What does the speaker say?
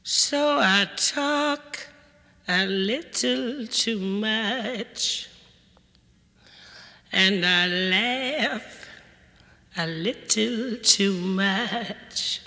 So I talk a little too much, and I laugh a little too much.